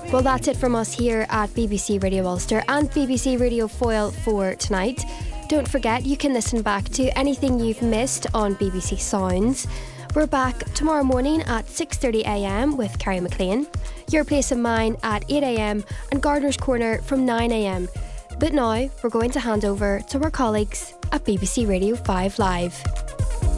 Well, that's it from us here at BBC Radio Ulster and BBC Radio Foyle for tonight. Don't forget, you can listen back to anything you've missed on BBC Sounds. We're back tomorrow morning at 6:30am with Carrie McLean, Your Place of Mine at 8am, and Gardener's Corner from 9am. But now we're going to hand over to our colleagues at BBC Radio 5 Live.